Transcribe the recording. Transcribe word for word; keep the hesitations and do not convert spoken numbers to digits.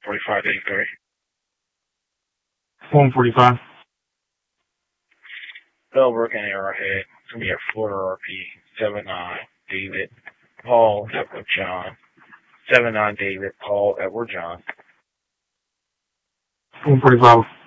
forty-five eighty-three. one forty-five. Bellbrook and Arrowhead. It's going to be a Florida R P. seven nine, David, Paul, Edward, John. seven nine, David, Paul, Edward, John. one forty-five.